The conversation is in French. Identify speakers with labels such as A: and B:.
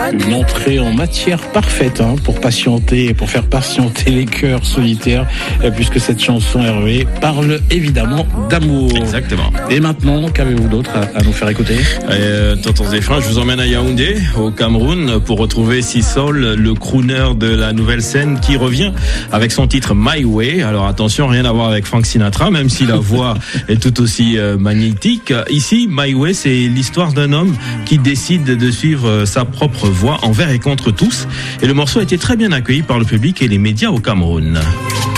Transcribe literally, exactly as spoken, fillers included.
A: Une entrée en matière parfaite hein, pour patienter, pour faire patienter les cœurs solitaires, puisque cette chanson Hervé parle évidemment d'amour.
B: Exactement.
A: Et maintenant, qu'avez-vous d'autre à, à nous faire écouter?
B: euh, Tonton Zéphrin, je vous emmène à Yaoundé, au Cameroun, pour retrouver Sissol, le crooner de la nouvelle scène, qui revient avec son titre My Way. Alors attention, rien à voir avec Frank Sinatra, même si la voix est tout aussi euh, magnétique. Ici, My Way, c'est l'histoire d'un homme qui décide de suivre sa propre voie envers et contre tous. Et le morceau a été très bien accueilli par le public et les médias au Cameroun.